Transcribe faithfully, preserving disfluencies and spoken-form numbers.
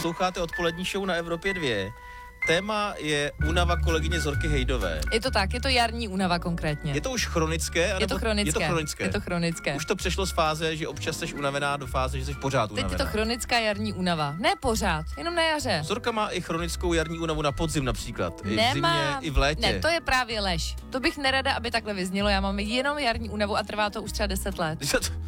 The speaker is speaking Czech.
Posloucháte odpolední show na Evropě dva. Téma je únava kolegyně Zorky Hejdové. Je to tak, je to jarní únava konkrétně. Je to už chronické? Je to chronické. Je to chronické. Je to chronické. Už to přešlo z fáze, že občas jsi unavená, do fáze, že jsi pořád unavená. Teď je to chronická jarní únava. Ne pořád, jenom na jaře. Zorka má i chronickou jarní únavu na podzim například. I v Nemám. zimě, i v létě. Ne, to je právě lež. To bych nerada, aby takhle vyznělo. Já mám jenom jarní únavu a trvá to už třeba deset let.